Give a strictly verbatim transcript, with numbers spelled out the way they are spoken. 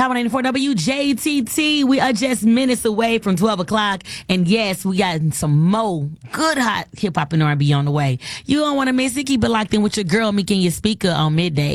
Power ninety-four W J T T. We are just minutes away from twelve o'clock. And yes, we got some more good hot hip hop and R and B on the way. You don't want to miss it. Keep it locked in with your girl, Meek, and your speaker on midday.